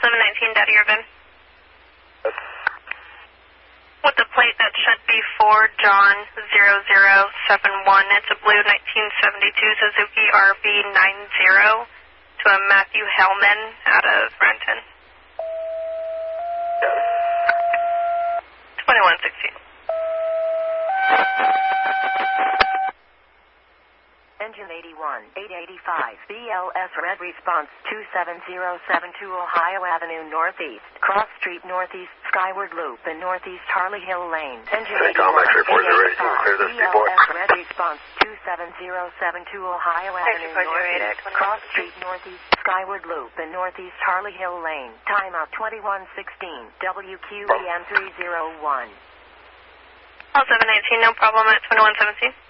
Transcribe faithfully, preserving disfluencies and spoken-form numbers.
seven nineteen, Daddy Urban. With the plate that should be for John zero zero seven one. It's a blue nineteen seventy-two Suzuki R V ninety to a Matthew Hellman out of Renton. twenty-one sixteen. Engine eighty-one, eight eighty-five, B L S Red Response two seven zero seven two Ohio Avenue Northeast, Cross Street Northeast, Skyward Loop and Northeast Harley Hill Lane. Engine eighty-one, eight eighty-five, B L S Red Response two seven zero seven two Ohio Avenue Northeast, Cross Street Northeast, Skyward Loop and Northeast Harley Hill Lane. Timeout twenty-one sixteen, W Q E M three zero one. All seven nineteen, no problem at twenty-one seventeen.